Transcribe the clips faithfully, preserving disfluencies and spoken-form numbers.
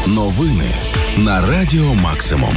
Новини на Радіо Максимум.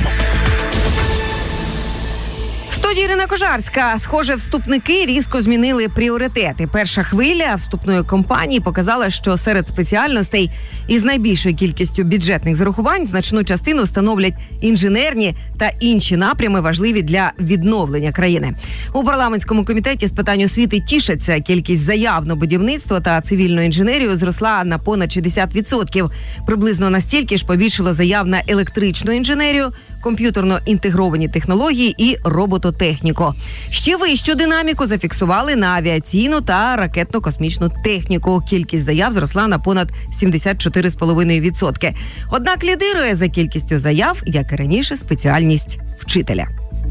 В студії Ірина Кожарська. Схоже, вступники різко змінили пріоритети. Перша хвиля вступної кампанії показала, що серед спеціальностей із найбільшою кількістю бюджетних зарахувань значну частину становлять інженерні та інші напрями, важливі для відновлення країни. У парламентському комітеті з питань освіти тішаться. Кількість заяв на будівництво та цивільну інженерію зросла на понад шістдесят відсотків. Приблизно настільки ж побільшало заяв на електричну інженерію, комп'ютерно інтегровані технології і робототехніку. Ще вищу динаміку зафіксували на авіаційну та ракетно-космічну техніку. Кількість заяв зросла на понад сімдесят чотири цілих п'ять десятих відсотка. Однак лідирує за кількістю заяв, як і раніше, спеціальність вчителя.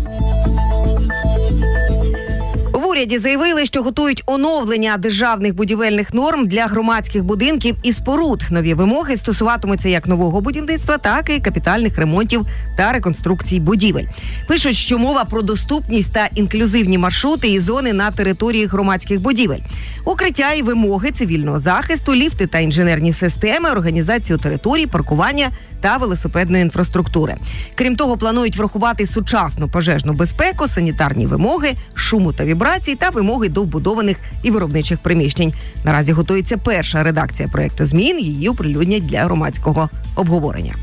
В уряді заявили, що готують оновлення державних будівельних норм для громадських будинків і споруд. Нові вимоги стосуватимуться як нового будівництва, так і капітальних ремонтів та реконструкцій будівель. Пишуть, що мова про доступність та інклюзивні маршрути і зони на території громадських будівель. Укриття і вимоги цивільного захисту, ліфти та інженерні системи, організацію територій, паркування та велосипедної інфраструктури. Крім того, планують врахувати сучасну пожежну безпеку, санітарні вимоги, шуму та вібрацій та вимоги до вбудованих і виробничих приміщень. Наразі готується перша редакція проекту змін, її оприлюднять для громадського обговорення.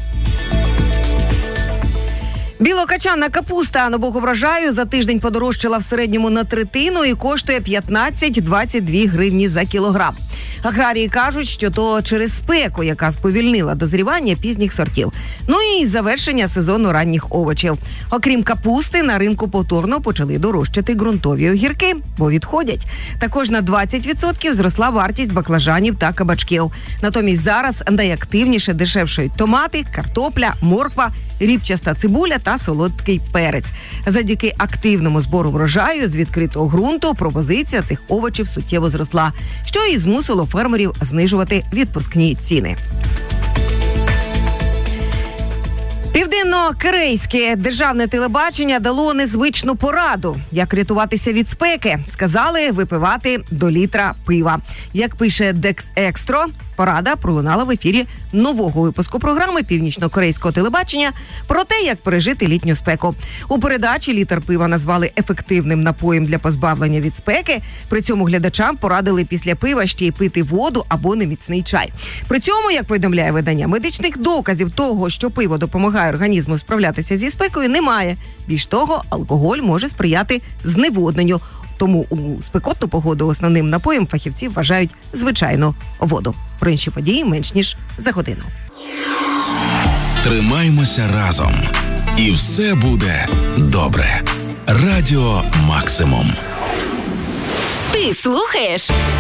Білокачанна капуста нового врожаю за тиждень подорожчала в середньому на третину і коштує п'ятнадцять - двадцять дві гривні за кілограм. Аграрії кажуть, що то через спеку, яка сповільнила дозрівання пізніх сортів. Ну і завершення сезону ранніх овочів. Окрім капусти, на ринку повторно почали дорожчати ґрунтові огірки, бо відходять. Також на двадцять відсотків зросла вартість баклажанів та кабачків. Натомість зараз найактивніше дешевшають томати, картопля, морква, ріпчаста цибуля та солодкий перець. Завдяки активному збору врожаю з відкритого ґрунту пропозиція цих овочів суттєво зросла, що і змусило фермерів знижувати відпускні ціни. Південно-корейське державне телебачення дало незвичну пораду, як рятуватися від спеки. Сказали випивати до літра пива. Як пише Декс-Екстро, порада пролунала в ефірі нового випуску програми північно-корейського телебачення про те, як пережити літню спеку. У передачі літр пива назвали ефективним напоєм для позбавлення від спеки. При цьому глядачам порадили після пива ще й пити воду або неміцний чай. При цьому, як повідомляє видання, медичних доказів того, що пиво допомагає організму справлятися зі спекою, немає. Більш того, алкоголь може сприяти зневодненню. Тому у спекотну погоду основним напоєм фахівці вважають звичайну воду. Про інші події менш ніж за годину. Тримаймося разом. І все буде добре. Радіо Максимум. Ти слухаєш